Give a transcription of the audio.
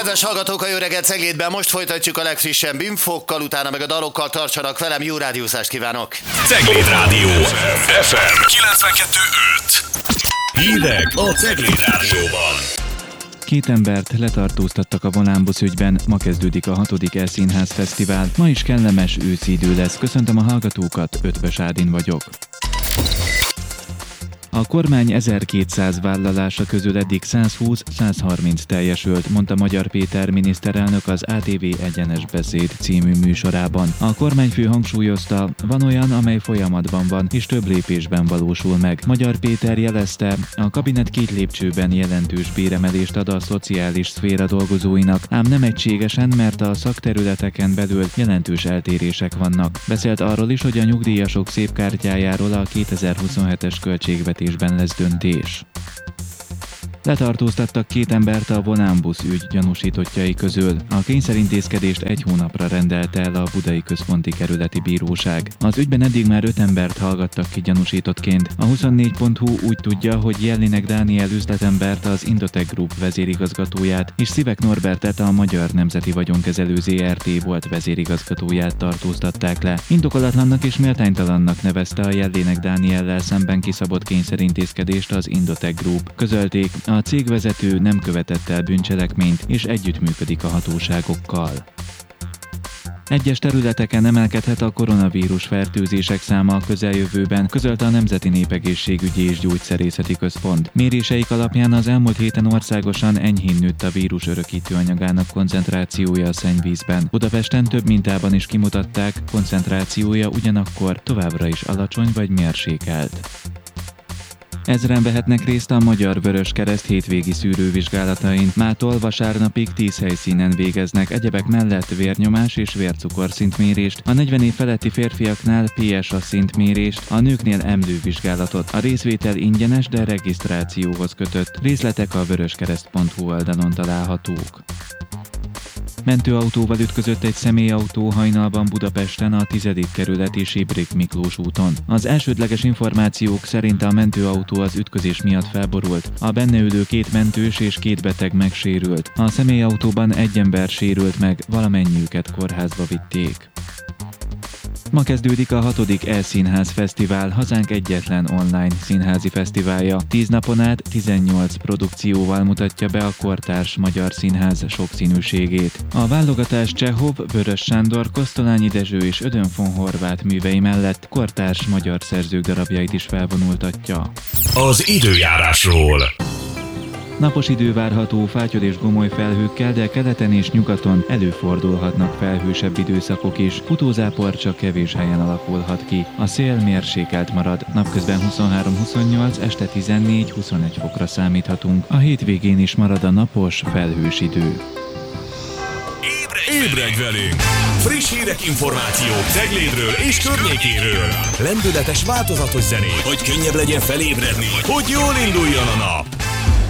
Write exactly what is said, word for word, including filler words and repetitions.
Kedves hallgatók, a jó reggelt Ceglédben, most folytatjuk a legfrissebb infókkal, utána meg a dalokkal, tartsanak velem, jó rádiózást kívánok! Cegléd Rádió ef em kilencvenkettő öt. Hírek a Cegléd Rádióban. Két embert letartóztattak a Volánbusz ügyben, ma kezdődik a hatodik E-színház fesztivál. Ma is kellemes őszi idő lesz. Köszöntöm a hallgatókat, Ötvös Ádin vagyok. A kormány ezerkétszáz vállalása közül eddig százhúsz-százharminc teljesült, mondta Magyar Péter miniszterelnök az á té vé Egyenes Beszéd című műsorában. A kormányfő hangsúlyozta, van olyan, amely folyamatban van, és több lépésben valósul meg. Magyar Péter jelezte, a kabinet két lépcsőben jelentős béremelést ad a szociális szféra dolgozóinak, ám nem egységesen, mert a szakterületeken belül jelentős eltérések vannak. Beszélt arról is, hogy a nyugdíjasok szép kártyájáról a kétezer-huszonhetes költségvetés lesz döntés. Letartóztattak két embert a Volánbusz ügy gyanúsítottjai közül. A kényszerintézkedést egy hónapra rendelte el a Budai Központi Kerületi Bíróság. Az ügyben eddig már öt embert hallgattak ki gyanúsítottként. A huszonnégy pont hu úgy tudja, hogy Jellinek Dániel üzletembert, az Indotech Group vezérigazgatóját, és Szivek Norbertet, a Magyar Nemzeti Vagyonkezelő zé er té volt vezérigazgatóját tartóztatták le. Indokolatlannak és méltánytalannak nevezte a Jellinek Dániellel szemben kiszabott kényszerintézkedést az Indotech Group. Közölték, a cégvezető nem követett el bűncselekményt és együttműködik a hatóságokkal. Egyes területeken emelkedhet a koronavírus fertőzések száma a közeljövőben, közölte a Nemzeti Népegészségügyi és Gyógyszerészeti Központ. Méréseik alapján az elmúlt héten országosan enyhén nőtt a vírus örökítő anyagának koncentrációja a szennyvízben. Budapesten több mintában is kimutatták, koncentrációja ugyanakkor továbbra is alacsony vagy mérsékelt. Ezren vehetnek részt a Magyar Vöröskereszt hétvégi szűrővizsgálatain. Mától vasárnapig tíz helyszínen végeznek, egyebek mellett vérnyomás és vércukorszintmérést, a negyven év feletti férfiaknál pé es á szintmérést, a nőknél emlővizsgálatot. A részvétel ingyenes, de regisztrációhoz kötött. Részletek a vöröskereszt pont hu oldalon találhatók. Mentőautóval ütközött egy személyautó hajnalban Budapesten a tizedik kerületi Sibrik Miklós úton. Az elsődleges információk szerint a mentőautó az ütközés miatt felborult. A benne ülő két mentős és két beteg megsérült. A személyautóban egy ember sérült meg, valamennyiüket kórházba vitték. Ma kezdődik a hatodik E-színház fesztivál, hazánk egyetlen online színházi fesztiválja. Tíz napon át tizennyolc produkcióval mutatja be a kortárs magyar színház sokszínűségét. A válogatás Csehov, Vörös Sándor, Kosztolányi Dezső és Ödön von Horváth művei mellett kortárs magyar szerzők darabjait is felvonultatja. Az időjárásról. Napos idő várható fátyol és gomoly felhőkkel, de keleten és nyugaton előfordulhatnak felhősebb időszakok is. Futózápor csak kevés helyen alakulhat ki. A szél mérsékelt marad, napközben huszonhárom-huszonnyolc, este tizennégy-huszonegy fokra számíthatunk. A hétvégén is marad a napos, felhős idő. Ébredj velünk! Friss hírek, információk Ceglédről és környékéről. Lendületes, változatos zenék, hogy könnyebb legyen felébredni, hogy jól induljon a nap.